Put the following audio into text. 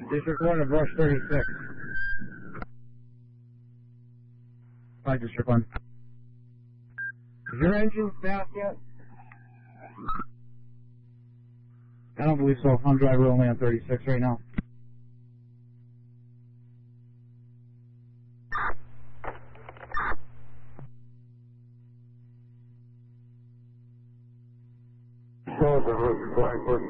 District 1 to brush 36. Hi, District 1. Is your engine fast yet? I don't believe so. I'm driver only on 36 right now. Soldier,